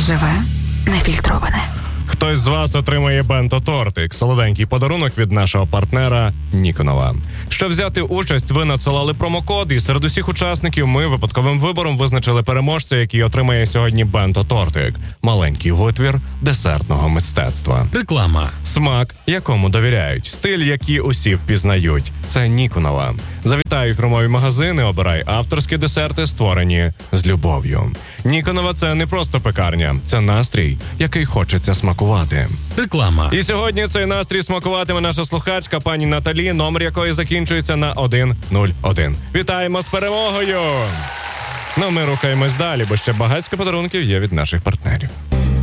Живе, нефільтроване. Хтось з вас отримає бенто-тортик, солоденький подарунок від нашого партнера Ніконова. Щоб взяти участь, ви надсилали промокод, і серед усіх учасників ми випадковим вибором визначили переможця, який отримає сьогодні бенто-тортик. Маленький витвір десертного мистецтва. Реклама. Смак, якому довіряють. Стиль, який усі впізнають. Це Ніконова. Завітай у фірмові магазини, обирай авторські десерти, створені з любов'ю. Ніконова – це не просто пекарня, це настрій, який хочеться смакувати. Реклама. І сьогодні цей настрій смакуватиме наша слухачка пані Наталі, номер якої закінчується на 101. Вітаємо з перемогою! Ну, ми рухаємось далі, бо ще багатько подарунків є від наших партнерів.